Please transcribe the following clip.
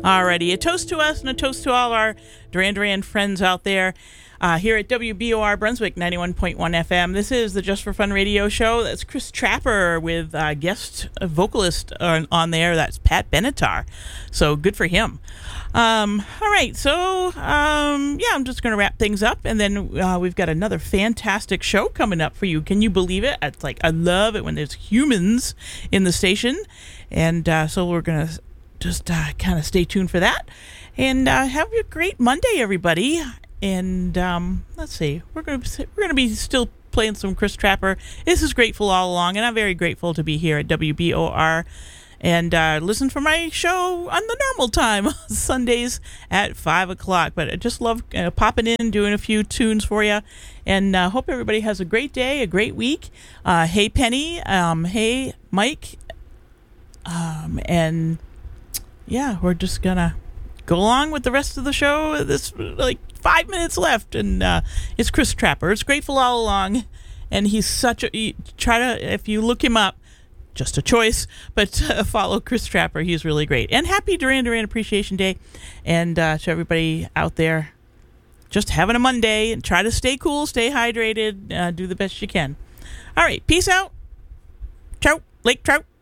Alrighty, a toast to us and a toast to all of our Duran Duran friends out there here at WBOR Brunswick 91.1 FM. This is the Just for Fun radio show. That's Chris Trapper with guest vocalist on there. That's Pat Benatar. So good for him. All right, so I'm just going to wrap things up, and then we've got another fantastic show coming up for you. Can you believe it? It's like I love it when there's humans in the station, and so we're going to just kind of stay tuned for that, and have a great Monday, everybody. And let's see, we're gonna be still playing some Chris Trapper. This is Grateful All Along, and I'm very grateful to be here at WBOR and listen for my show on the normal time, Sundays at 5 o'clock. But I just love popping in, doing a few tunes for you, and hope everybody has a great day, a great week. Hey, Penny. Hey, Mike. And yeah, we're just gonna go along with the rest of the show. This 5 minutes left, and it's Chris Trapper. It's Grateful All Along, and he's such a if you look him up, just a choice, but follow Chris Trapper. He's really great. And happy Duran Duran Appreciation Day, and to everybody out there, just having a Monday, and try to stay cool, stay hydrated, do the best you can. All right, peace out. Trout, Lake Trout.